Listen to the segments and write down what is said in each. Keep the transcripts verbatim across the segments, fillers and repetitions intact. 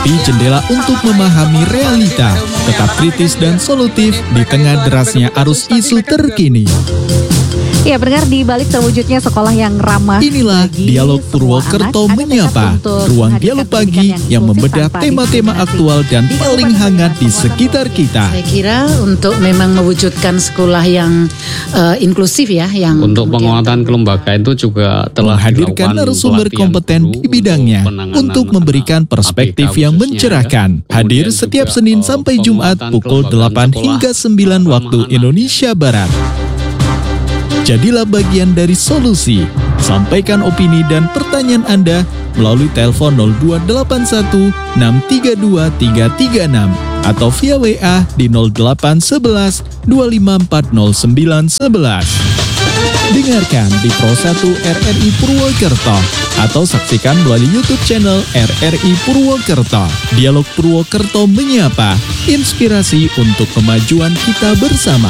menjadi jendela untuk memahami realita, tetap kritis dan solutif di tengah derasnya arus isu terkini. Ya, pendengar, di balik terwujudnya sekolah yang ramah. Inilah Dialog Purwokerto Menyapa, ruang dialog pagi yang membedah tema-tema aktual dan paling hangat di sekitar kita. Saya kira untuk memang mewujudkan sekolah yang uh, inklusif ya, yang untuk penguatan kelembagaan itu juga telah menghadirkan narasumber kompeten di bidangnya untuk memberikan perspektif yang mencerahkan. Hadir setiap Senin sampai Jumat pukul delapan hingga sembilan waktu Indonesia Barat. Jadilah bagian dari solusi. Sampaikan opini dan pertanyaan Anda melalui telepon nol dua delapan satu enam tiga dua tiga tiga enam atau via W A di nol delapan satu satu dua lima empat nol sembilan satu satu. Dengarkan di Pro satu R R I Purwokerto atau saksikan melalui YouTube channel R R I Purwokerto. Dialog Purwokerto Menyapa, inspirasi untuk kemajuan kita bersama.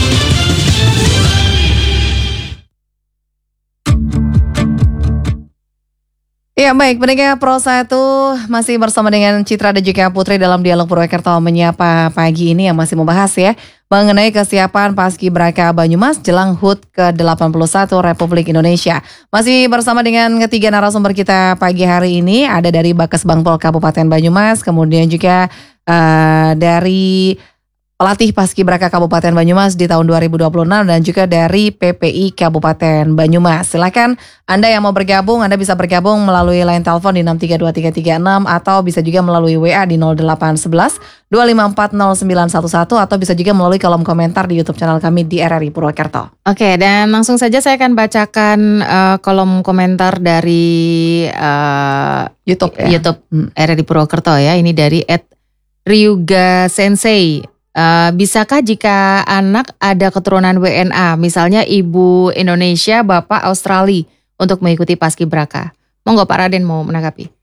Ya, baik, pendengar Pro satu masih bersama dengan Citra dan juga Putri dalam Dialog Purwokerto Menyapa pagi ini yang masih membahas ya mengenai kesiapan Paskibraka Banyumas jelang H U T ke delapan puluh satu Republik Indonesia. Masih bersama dengan ketiga narasumber kita pagi hari ini, ada dari Bakesbangpol Kabupaten Banyumas, kemudian juga uh, dari pelatih Paskibraka Kabupaten Banyumas di tahun dua ribu dua puluh enam dan juga dari P P I Kabupaten Banyumas. Silakan Anda yang mau bergabung, Anda bisa bergabung melalui line telepon di enam tiga dua tiga tiga enam atau bisa juga melalui W A di nol delapan satu satu dua lima empat nol sembilan satu satu atau bisa juga melalui kolom komentar di YouTube channel kami di R R I Purwokerto. Oke, dan langsung saja saya akan bacakan uh, kolom komentar dari uh, YouTube ya? YouTube R R I Purwokerto ya. Ini dari at Ryuga Sensei. Uh, bisakah jika anak ada keturunan W N A, misalnya ibu Indonesia, bapak Australia, untuk mengikuti Paskibraka? Monggo Pak Raden mau menanggapi.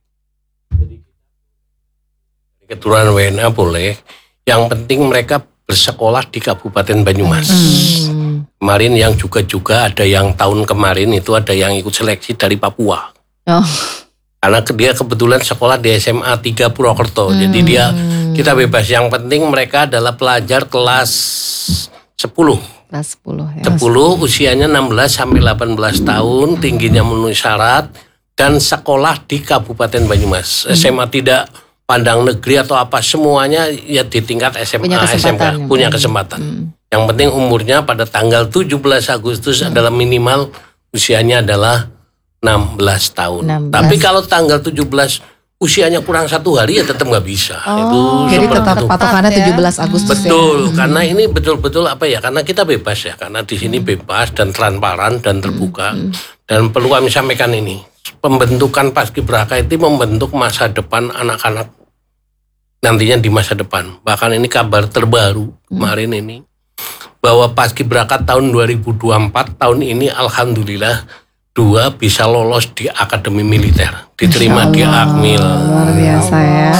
Keturunan W N A boleh, yang penting mereka bersekolah di Kabupaten Banyumas. Hmm. Kemarin yang juga-juga ada yang tahun kemarin itu ada yang ikut seleksi dari Papua. Oh. Karena dia kebetulan sekolah di S M A tiga Purwokerto, hmm. jadi dia kita bebas. Yang penting mereka adalah pelajar kelas sepuluh. Kelas sepuluh ya. sepuluh, usianya enam belas sampai delapan belas tahun, tingginya memenuhi syarat, dan sekolah di Kabupaten Banyumas. Hmm. S M A tidak pandang negeri atau apa, semuanya ya di tingkat S M A, S M K, punya kesempatan. Hmm. Yang penting umurnya pada tanggal tujuh belas Agustus hmm. adalah minimal usianya adalah enam belas tahun. enam belas. Tapi kalau tanggal tujuh belas usianya kurang satu hari ya tetap nggak bisa. Oh, itu jadi tetap patokannya ya? tujuh belas Agustus. Betul, ya? Karena ini betul-betul apa ya? Karena kita bebas ya, karena di sini bebas dan transparan dan terbuka. Hmm. Dan perlu kami sampaikan ini, pembentukan Paskibraka itu membentuk masa depan anak-anak nantinya di masa depan. Bahkan ini kabar terbaru hmm. kemarin ini bahwa Paskibraka tahun dua ribu dua puluh empat tahun ini alhamdulillah dua bisa lolos di Akademi Militer, diterima di Akmil. Luar biasa ya.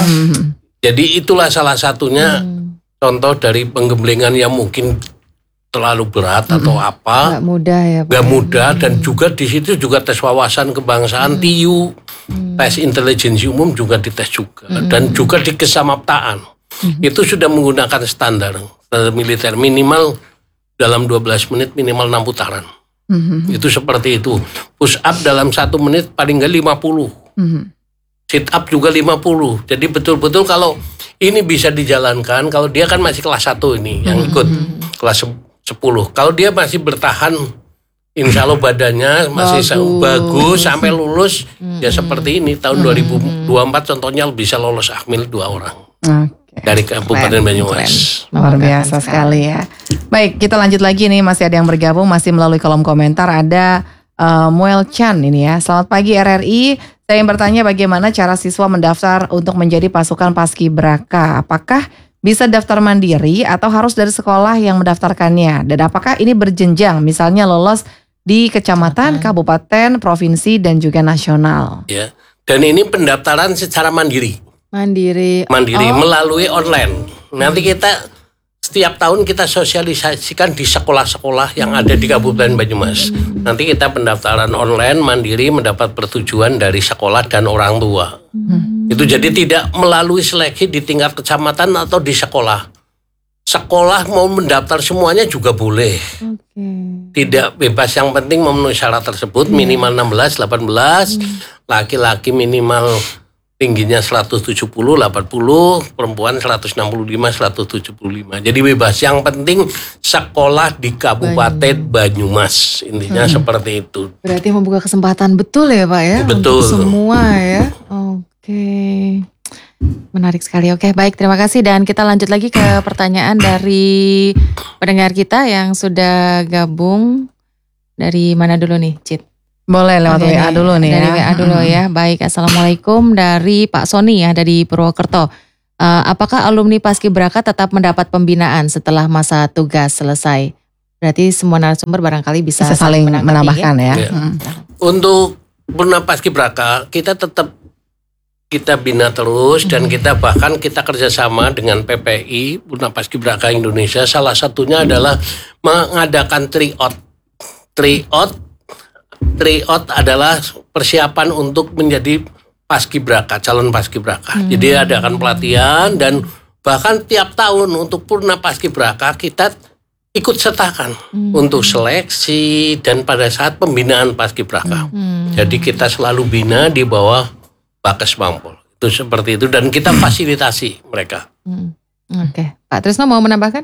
Jadi itulah salah satunya hmm. contoh dari penggemblengan yang mungkin terlalu berat hmm. atau apa. Gak mudah ya Pak. Gak mudah hmm. dan juga di situ juga tes wawasan kebangsaan, hmm. T I U, hmm. tes intelijensi umum juga dites juga. Hmm. Dan juga di kesamaptaan. Hmm. Itu sudah menggunakan standar, standar militer minimal dalam dua belas menit minimal enam putaran. Mm-hmm. Itu seperti itu. Push up dalam satu menit paling nggak lima puluh. Mm-hmm. Sit up juga lima puluh. Jadi betul-betul kalau ini bisa dijalankan, kalau dia kan masih kelas satu ini, mm-hmm. yang ikut kelas sepuluh. Kalau dia masih bertahan, insya Allah badannya masih bagus, bagus sampai lulus, mm-hmm. ya seperti ini. Tahun mm-hmm. dua ribu dua puluh empat contohnya bisa lolos Akmil dua orang. Okay. Dari Kabupaten Banyumas. Luar biasa sekali ya. Baik, kita lanjut lagi nih, masih ada yang bergabung, masih melalui kolom komentar. Ada uh, Muel Chan ini ya. Selamat pagi R R I. Saya ingin bertanya bagaimana cara siswa mendaftar untuk menjadi pasukan Paskibraka. Apakah bisa daftar mandiri atau harus dari sekolah yang mendaftarkannya? Dan apakah ini berjenjang, misalnya lolos di kecamatan, kabupaten, provinsi, dan juga nasional? Ya. Dan ini pendaftaran secara mandiri. Mandiri. Mandiri oh. melalui online. Nanti kita setiap tahun kita sosialisasikan di sekolah-sekolah yang ada di Kabupaten Banyumas. Nanti kita pendaftaran online mandiri mendapat persetujuan dari sekolah dan orang tua. Hmm. Itu jadi tidak melalui seleksi di tingkat kecamatan atau di sekolah. Sekolah mau mendaftar semuanya juga boleh. Oke. Tidak bebas, yang penting memenuhi syarat tersebut, minimal enam belas, delapan belas, laki-laki minimal tingginya seratus tujuh puluh, delapan puluh, perempuan seratus enam puluh lima, seratus tujuh puluh lima. Jadi bebas, yang penting sekolah di Kabupaten Banyumas. Intinya hmm. seperti itu. Berarti membuka kesempatan betul ya Pak ya? Betul. Untuk semua ya. Oke. Menarik sekali. Oke, baik, terima kasih. Dan kita lanjut lagi ke pertanyaan dari pendengar kita yang sudah gabung. Dari mana dulu nih, Cit? Boleh lewat Oke, W A dulu nih dari ya. W A dulu ya. Baik, Assalamualaikum, dari Pak Sony ya, dari Purwokerto. Uh, apakah alumni Paskibraka tetap mendapat pembinaan setelah masa tugas selesai? Berarti semua narasumber barangkali bisa, bisa saling menambahkan ya. ya. Hmm. Untuk Purna Paskibraka kita tetap kita bina terus, dan kita bahkan kita kerjasama dengan P P I Purna Paskibraka Indonesia. Salah satunya adalah mengadakan tryout. Tryout, tryout adalah persiapan untuk menjadi Paskibraka, calon Paskibraka. Hmm. Jadi adakan pelatihan, dan bahkan tiap tahun untuk Purna Paskibraka kita ikut sertakan hmm. untuk seleksi dan pada saat pembinaan Paskibraka. Hmm. Jadi kita selalu bina di bawah Bakes Mampol. Itu seperti itu, dan kita fasilitasi mereka. Hmm. Oke, okay. Pak Trisno mau menambahkan?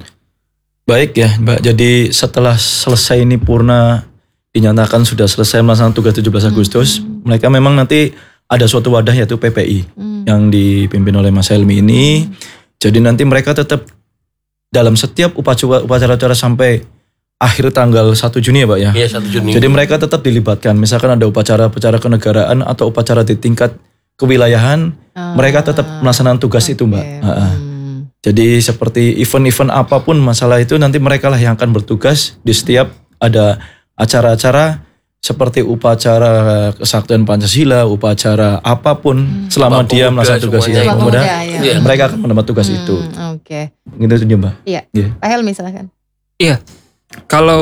Baik ya Mbak, jadi setelah selesai ini Purna dinyatakan sudah selesai melaksanakan tugas tujuh belas Agustus, hmm. mereka memang nanti ada suatu wadah yaitu P P I hmm. yang dipimpin oleh Mas Helmi ini. Hmm. Jadi nanti mereka tetap dalam setiap upacara-upacara sampai akhir tanggal satu Juni ya Pak ya? Iya, satu Juni. Jadi mereka tetap dilibatkan, misalkan ada upacara-upacara kenegaraan atau upacara di tingkat kewilayahan, uh, mereka tetap melaksanakan tugas okay. itu Mbak. Hmm. Jadi seperti event-event apapun masalah itu nanti mereka lah yang akan bertugas di setiap ada acara-acara seperti upacara kesaktian Pancasila, upacara apapun hmm. selama Bapak dia melaksanakan tugas itu, mudah ya. mereka akan mendapat tugas hmm, itu. Oke. Okay. Gitu tuh Mbak. Iya. Yeah. Pak Helmi silakan. Iya. Kalau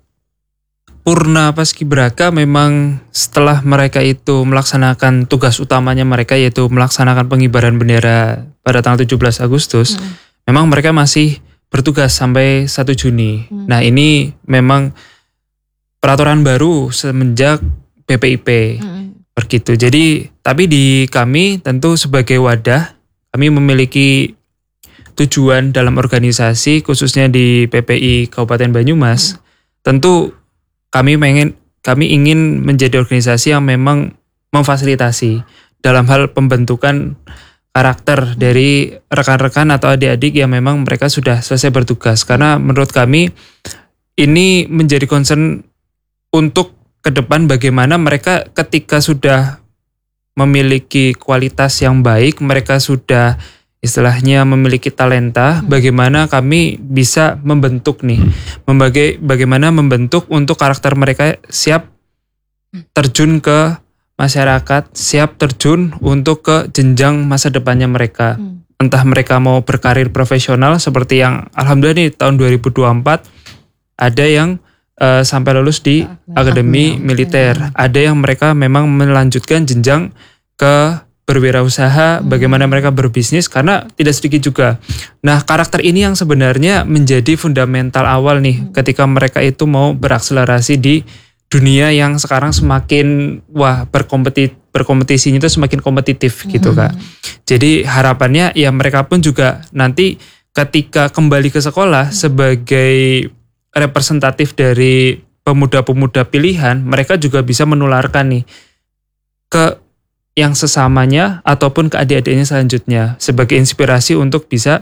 Purna Paskibraka memang setelah mereka itu melaksanakan tugas utamanya mereka yaitu melaksanakan pengibaran bendera pada tanggal tujuh belas Agustus, hmm. memang mereka masih bertugas sampai satu Juni. Hmm. Nah, ini memang peraturan baru semenjak B P I P. Hmm. Begitu. Jadi, tapi di kami tentu sebagai wadah, kami memiliki tujuan dalam organisasi khususnya di P P I Kabupaten Banyumas. Hmm. Tentu kami pengen kami ingin menjadi organisasi yang memang memfasilitasi dalam hal pembentukan karakter dari rekan-rekan atau adik-adik yang memang mereka sudah selesai bertugas. Karena menurut kami ini menjadi concern untuk ke depan bagaimana mereka ketika sudah memiliki kualitas yang baik, mereka sudah istilahnya memiliki talenta, bagaimana kami bisa membentuk nih, membagai, bagaimana membentuk untuk karakter mereka siap terjun ke masyarakat, siap terjun untuk ke jenjang masa depannya mereka. Hmm. Entah mereka mau berkarir profesional seperti yang alhamdulillah nih tahun dua ribu dua puluh empat ada yang uh, sampai lulus di akademi militer, ada yang mereka memang melanjutkan jenjang ke berwirausaha, bagaimana mereka berbisnis, karena tidak sedikit juga. Nah, karakter ini yang sebenarnya menjadi fundamental awal nih ketika mereka itu mau berakselerasi di dunia yang sekarang semakin wah berkompeti berkompetisinya itu semakin kompetitif gitu Kak. Jadi harapannya ya mereka pun juga nanti ketika kembali ke sekolah sebagai representatif dari pemuda-pemuda pilihan, mereka juga bisa menularkan nih ke yang sesamanya ataupun ke adik-adiknya selanjutnya sebagai inspirasi untuk bisa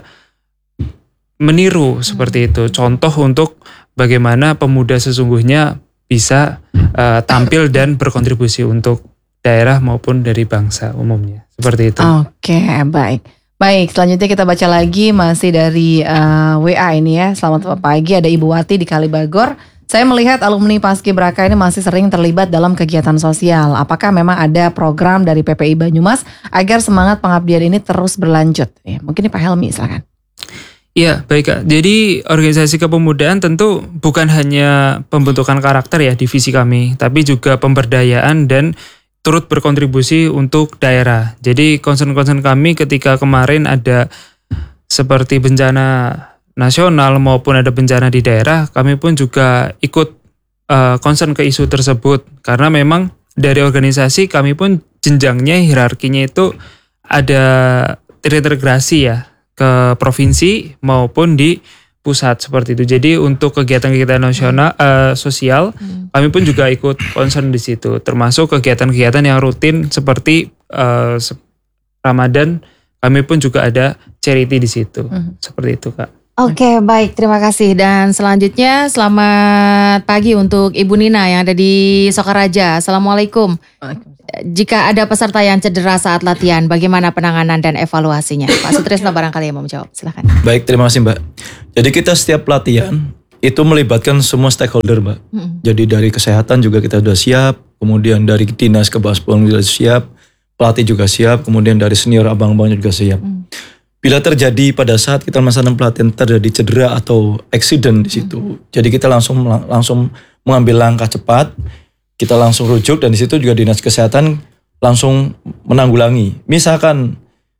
meniru seperti itu. Contoh untuk bagaimana pemuda sesungguhnya bisa uh, tampil dan berkontribusi untuk daerah maupun dari bangsa umumnya. Seperti itu. Oke, baik. Baik, selanjutnya kita baca lagi masih dari uh, W A ini ya. Selamat pagi, ada Ibu Wati di Kalibagor. Saya melihat alumni Paskibraka ini masih sering terlibat dalam kegiatan sosial. Apakah memang ada program dari P P I Banyumas agar semangat pengabdian ini terus berlanjut? Ya, mungkin ini Pak Helmi, silakan. Iya, baik Kak. Jadi organisasi kepemudaan tentu bukan hanya pembentukan karakter ya divisi kami, tapi juga pemberdayaan dan turut berkontribusi untuk daerah. Jadi concern-concern kami ketika kemarin ada seperti bencana nasional maupun ada bencana di daerah, kami pun juga ikut uh, concern ke isu tersebut. Karena memang dari organisasi kami pun jenjangnya, hierarkinya itu ada terintegrasi ya ke provinsi maupun di pusat seperti itu. Jadi untuk kegiatan-kegiatan nasional uh, sosial, hmm. kami pun juga ikut concern di situ. Termasuk kegiatan-kegiatan yang rutin seperti uh, Ramadan, kami pun juga ada charity di situ. Hmm. Seperti itu, Kak. Oke, baik. Terima kasih. Dan selanjutnya selamat pagi untuk Ibu Nina yang ada di Sokaraja. Assalamualaikum. Jika ada peserta yang cedera saat latihan, bagaimana penanganan dan evaluasinya? Pak Sutrisno barangkali yang mau menjawab. Silakan. Baik, terima kasih Mbak. Jadi kita setiap latihan itu melibatkan semua stakeholder, Mbak. Hmm. Jadi dari kesehatan juga kita sudah siap, kemudian dari dinas kebahasaan juga siap, pelatih juga siap, kemudian dari senior abang-abangnya juga siap. Hmm. Bila terjadi pada saat kita melaksanakan pelatihan terjadi cedera atau accident di situ, hmm. jadi kita langsung langsung mengambil langkah cepat. Kita langsung rujuk dan di situ juga dinas kesehatan langsung menanggulangi. Misalkan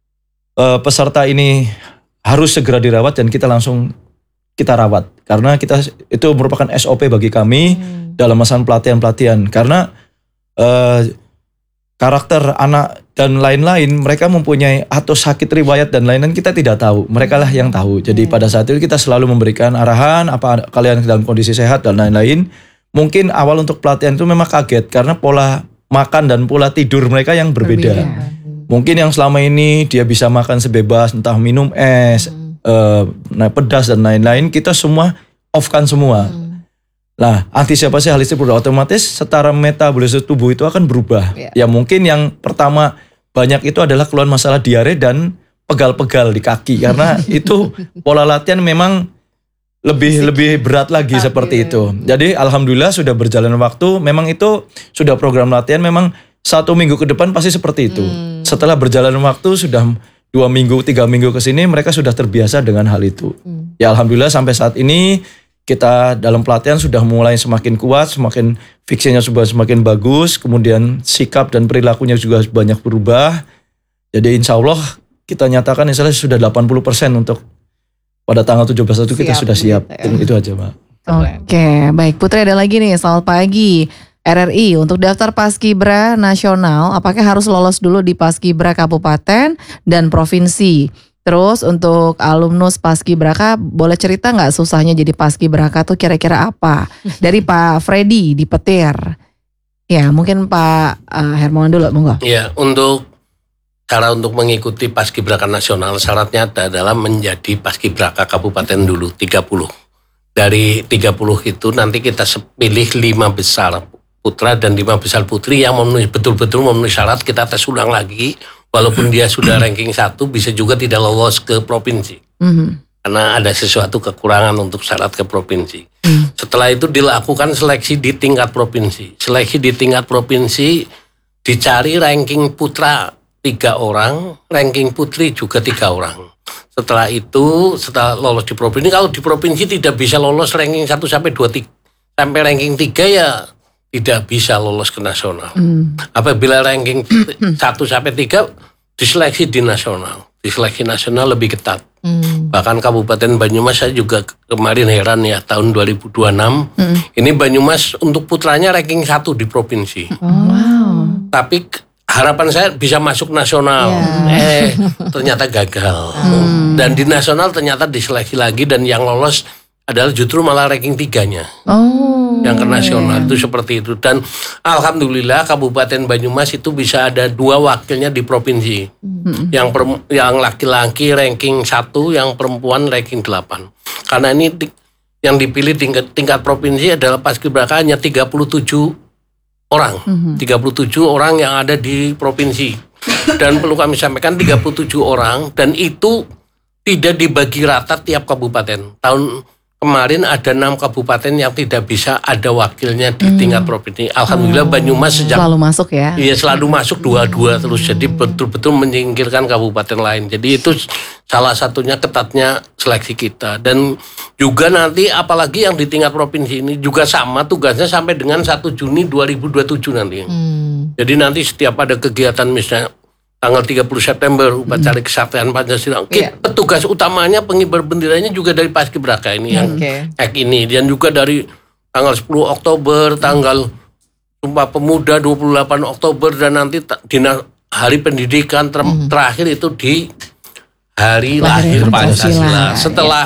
eh, peserta ini harus segera dirawat dan kita langsung kita rawat. Karena kita itu merupakan S O P bagi kami hmm. dalam masa pelatihan-pelatihan. Karena eh, karakter anak dan lain-lain mereka mempunyai atau sakit riwayat dan lain-lain kita tidak tahu. Mereka lah yang tahu. Jadi hmm. pada saat itu kita selalu memberikan arahan apa kalian dalam kondisi sehat dan lain-lain. Mungkin awal untuk pelatihan itu memang kaget karena pola makan dan pola tidur mereka yang berbeda. berbeda. Mungkin yang selama ini dia bisa makan sebebas, entah minum es, hmm. eh, naik pedas dan lain-lain, kita semua off-kan semua. Hmm. Nah, antisipasi hal itu otomatis setara metabolisme tubuh itu akan berubah. Yeah. Ya mungkin yang pertama banyak itu adalah keluhan masalah diare dan pegal-pegal di kaki karena itu pola latihan memang lebih Fisik. lebih berat lagi ah, seperti iya. itu. Jadi alhamdulillah sudah berjalan waktu. Memang itu sudah program latihan. Memang satu minggu ke depan pasti seperti itu. Hmm. Setelah berjalan waktu sudah dua minggu, tiga minggu ke sini mereka sudah terbiasa dengan hal itu. Hmm. Ya alhamdulillah sampai saat ini kita dalam pelatihan sudah mulai semakin kuat, semakin fiksinya sudah semakin bagus. Kemudian sikap dan perilakunya juga banyak berubah. Jadi insya Allah kita nyatakan insya Allah sudah delapan puluh persen untuk pada tanggal tujuh belas itu kita sudah siap. Gitu ya. Itu aja, Mbak. Oke, baik. Putri ada lagi nih, selamat pagi. R R I untuk daftar Paskibra nasional, apakah harus lolos dulu di Paskibra kabupaten dan provinsi? Terus untuk alumnus Paskibraka, boleh cerita nggak susahnya jadi Paskibraka tuh kira-kira apa? Dari Pak Freddy di Petir. Ya, mungkin Pak uh, Hermawan dulu, monggo. Ya, untuk cara untuk mengikuti Paskibraka nasional syaratnya adalah menjadi Paskibraka kabupaten dulu tiga puluh. Dari tiga puluh itu nanti kita pilih lima besar putra dan lima besar putri yang memenuhi betul-betul memenuhi syarat, kita tes ulang lagi. Walaupun dia sudah ranking satu bisa juga tidak lolos ke provinsi. Mm-hmm. Karena ada sesuatu kekurangan untuk syarat ke provinsi. Mm. Setelah itu dilakukan seleksi di tingkat provinsi. Seleksi di tingkat provinsi dicari ranking putra tiga orang, ranking putri juga tiga orang. Setelah itu, setelah lolos di provinsi, kalau di provinsi tidak bisa lolos ranking satu sampai dua, sampai ranking tiga ya tidak bisa lolos ke nasional. Hmm. Apabila ranking satu sampai tiga diseleksi di nasional. Diseleksi nasional lebih ketat. Hmm. Bahkan Kabupaten Banyumas saya juga kemarin heran ya tahun dua ribu dua puluh enam. Hmm. Ini Banyumas untuk putranya ranking satu di provinsi. Oh, wow. Tapi harapan saya bisa masuk nasional, yeah. eh ternyata gagal. Hmm. Dan di nasional ternyata diseleksi lagi dan yang lolos adalah justru malah ranking tiganya. Oh. Yang ke nasional itu seperti itu. Dan alhamdulillah Kabupaten Banyumas itu bisa ada dua wakilnya di provinsi. Hmm. Yang per, yang laki-laki ranking satu, yang perempuan ranking delapan. Karena ini yang dipilih tingkat, tingkat provinsi adalah Paskibraka hanya tiga puluh tujuh orang, mm-hmm. tiga puluh tujuh orang yang ada di provinsi. Dan perlu kami sampaikan tiga puluh tujuh orang dan itu tidak dibagi rata tiap kabupaten. Tahun kemarin ada enam kabupaten yang tidak bisa ada wakilnya di hmm. tingkat provinsi. Alhamdulillah oh. Banyumas sejak selalu masuk ya. Iya, selalu masuk dua-dua terus. Jadi betul-betul menyingkirkan kabupaten lain. Jadi itu salah satunya ketatnya seleksi kita. Dan juga nanti apalagi yang di tingkat provinsi ini juga sama tugasnya sampai dengan satu Juni dua ribu dua puluh tujuh nanti. Hmm. Jadi nanti setiap ada kegiatan misalnya tanggal tiga puluh September upacara kesaktian Pancasila, Iya. petugas utamanya pengibar benderanya juga dari Paskibraka ini yang Oke. ek ini, dan juga dari tanggal sepuluh Oktober, tanggal Sumpah Pemuda dua puluh delapan Oktober, dan nanti ta- dina hari pendidikan ter- terakhir itu di hari lahir, Lahir Pancasila. Pancasila, Setelah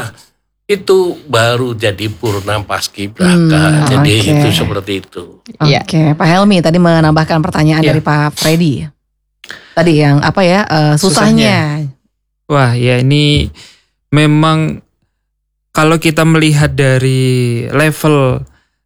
itu baru jadi Purna Paskibraka. Jadi oke. itu seperti itu. Iya. Oke, Pak Helmi tadi menambahkan pertanyaan Iya. dari Pak Freddy. Tadi yang apa ya, eh, susahnya. Wah ya ini memang kalau kita melihat dari level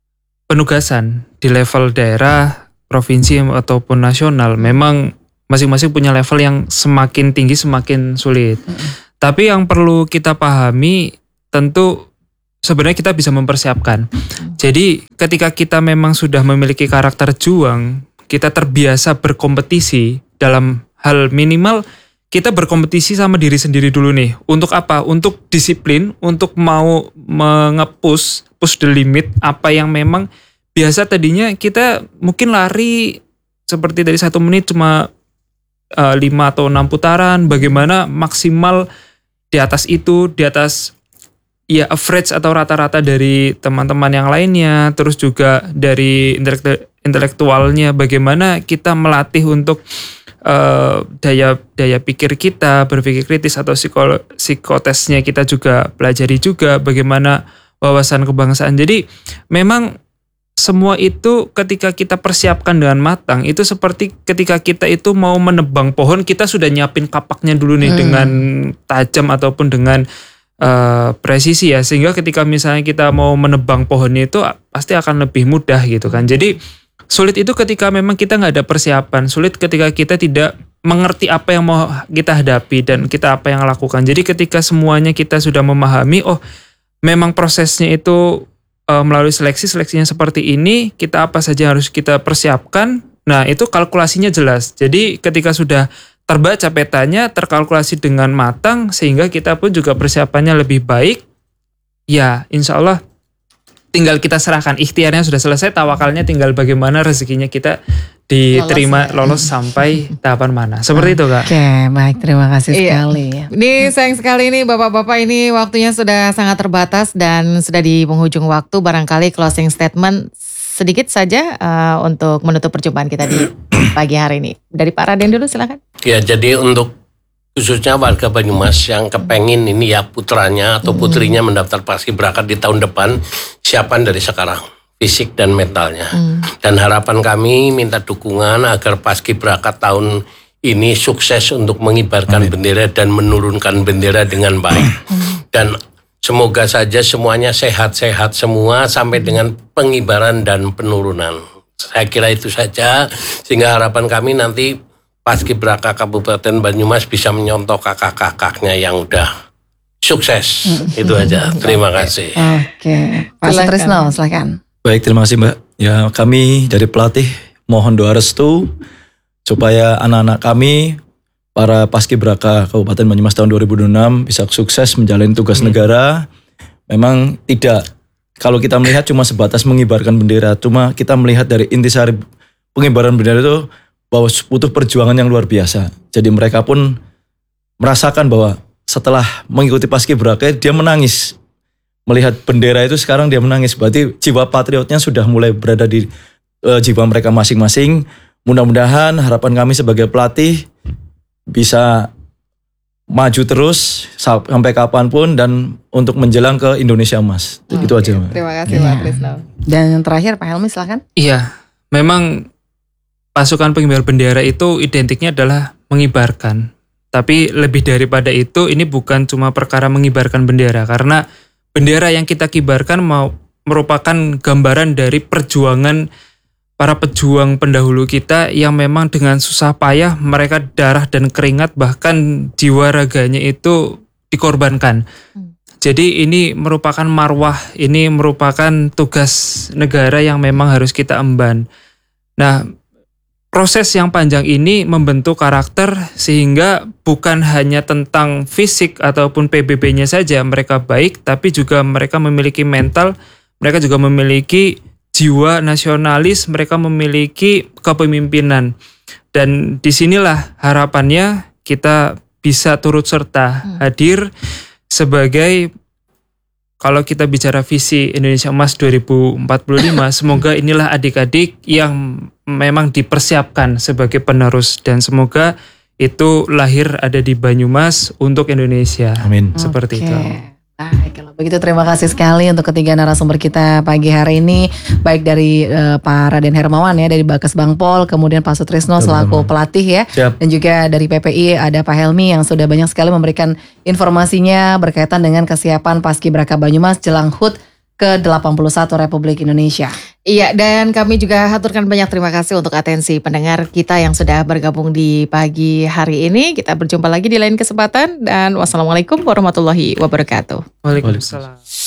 penugasan di level daerah, provinsi ataupun nasional, memang masing-masing punya level yang semakin tinggi semakin sulit. Tapi yang perlu kita pahami tentu sebenarnya kita bisa mempersiapkan. Jadi ketika kita memang sudah memiliki karakter juang, kita terbiasa berkompetisi dalam hal minimal kita berkompetisi sama diri sendiri dulu nih. Untuk apa? Untuk disiplin, untuk mau mengepush, push the limit apa yang memang biasa tadinya kita mungkin lari seperti dari satu menit cuma uh, lima atau enam putaran. Bagaimana maksimal di atas itu, di atas ya average atau rata-rata dari teman-teman yang lainnya, terus juga dari intelektu- intelektualnya, bagaimana kita melatih untuk uh, daya daya pikir kita, berpikir kritis atau psiko, psikotesnya kita juga pelajari juga, bagaimana wawasan kebangsaan. Jadi memang semua itu ketika kita persiapkan dengan matang, itu seperti ketika kita itu mau menebang pohon, kita sudah nyiapin kapaknya dulu nih hmm. dengan tajam ataupun dengan Uh, presisi ya, sehingga ketika misalnya kita mau menebang pohon itu pasti akan lebih mudah gitu kan. Jadi sulit itu ketika memang kita nggak ada persiapan, sulit ketika kita tidak mengerti apa yang mau kita hadapi dan kita apa yang lakukan. Jadi ketika semuanya kita sudah memahami, oh memang prosesnya itu uh, melalui seleksi, seleksinya seperti ini, kita apa saja harus kita persiapkan. Nah itu kalkulasinya jelas. Jadi ketika sudah terbaca petanya, terkalkulasi dengan matang, sehingga kita pun juga persiapannya lebih baik. Ya, insya Allah tinggal kita serahkan. Ikhtiarnya sudah selesai, tawakalnya tinggal bagaimana rezekinya kita diterima, lolos, ya. lolos sampai tahapan mana. Seperti itu, Kak. Oke, baik, terima kasih Iya. sekali. Ini sayang sekali nih Bapak-Bapak, ini waktunya sudah sangat terbatas dan sudah di penghujung waktu. Barangkali closing statement sedikit saja uh, untuk menutup perjumpaan kita di pagi hari ini. Dari Pak Raden dulu silakan. Ya, jadi untuk khususnya warga Banyumas yang kepengen ini ya putranya atau putrinya mendaftar Paskibraka di tahun depan, siapan dari sekarang, fisik dan mentalnya. Hmm. Dan harapan kami minta dukungan agar Paskibraka tahun ini sukses untuk mengibarkan Amin. bendera dan menurunkan bendera dengan baik. Hmm. Dan semoga saja semuanya sehat-sehat semua sampai dengan pengibaran dan penurunan. Saya kira itu saja, sehingga harapan kami nanti Paskibraka Kabupaten Banyumas bisa menyontoh kakak-kakaknya yang udah sukses. Hmm. Itu aja. Terima kasih. Oke, Pak Sutrisno silakan. Baik, terima kasih Mbak. Ya, kami dari pelatih mohon doa restu supaya anak-anak kami para Paskibraka Kabupaten Banyumas tahun dua ribu dua puluh enam bisa sukses menjalani tugas hmm. negara. Memang tidak, kalau kita melihat cuma sebatas mengibarkan bendera, cuma kita melihat dari intisari pengibaran bendera itu bahwa butuh perjuangan yang luar biasa. Jadi mereka pun merasakan bahwa setelah mengikuti Paskibraka dia menangis. Melihat bendera itu sekarang dia menangis. Berarti jiwa patriotnya sudah mulai berada di uh, jiwa mereka masing-masing. Mudah-mudahan harapan kami sebagai pelatih bisa maju terus sampai kapanpun dan untuk menjelang ke Indonesia Emas. Oh, itu aja. Okay. Terima kasih Pak Trisno. Dan yang terakhir Pak Helmi silakan. Iya, memang pasukan pengibar bendera itu identiknya adalah mengibarkan. Tapi lebih daripada itu, ini bukan cuma perkara mengibarkan bendera, karena bendera yang kita kibarkan mau merupakan gambaran dari perjuangan para pejuang pendahulu kita yang memang dengan susah payah mereka darah dan keringat bahkan jiwa raganya itu dikorbankan. Hmm. Jadi ini merupakan marwah, ini merupakan tugas negara yang memang harus kita emban. Nah, proses yang panjang ini membentuk karakter sehingga bukan hanya tentang fisik ataupun P B B-nya saja mereka baik, tapi juga mereka memiliki mental, mereka juga memiliki jiwa nasionalis, mereka memiliki kepemimpinan. Dan disinilah harapannya kita bisa turut serta hadir sebagai, kalau kita bicara visi Indonesia Emas dua ribu empat puluh lima, semoga inilah adik-adik yang memang dipersiapkan sebagai penerus, dan semoga itu lahir ada di Banyumas untuk Indonesia. Amin. Seperti Oke. itu. Baik, kalau begitu terima kasih sekali untuk ketiga narasumber kita pagi hari ini, baik dari uh, Pak Raden Hermawan ya dari Bakes Bangpol, kemudian Pak Sutrisno selaku pelatih ya, Siap. dan juga dari P P I ada Pak Helmi yang sudah banyak sekali memberikan informasinya berkaitan dengan kesiapan Paskibraka Banyumas jelang H U T ke delapan puluh satu Republik Indonesia. Iya, dan kami juga haturkan banyak terima kasih untuk atensi pendengar kita yang sudah bergabung di pagi hari ini. Kita berjumpa lagi di lain kesempatan, dan wassalamualaikum warahmatullahi wabarakatuh. Waalaikumsalam.